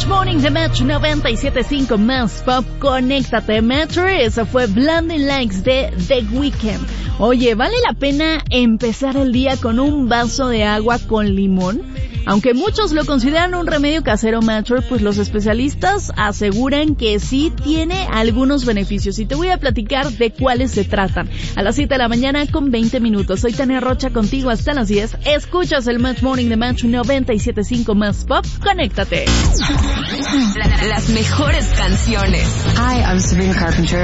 Match Morning de Match 97.5 más pop. Conéctate, Metro. Eso fue Blinding Lights de The Weeknd. Oye, ¿vale la pena empezar el día con un vaso de agua con limón? Aunque muchos lo consideran un remedio casero, Metro, pues los especialistas aseguran que sí tiene algunos beneficios. Y te voy a platicar de cuáles se tratan. A las 7 de la mañana con 20 minutos. Soy Tania Rocha contigo hasta las 10. Escuchas el Match Morning de Match 97.5 más pop. Conéctate. Las mejores canciones. Hi, I'm Sabrina Carpenter.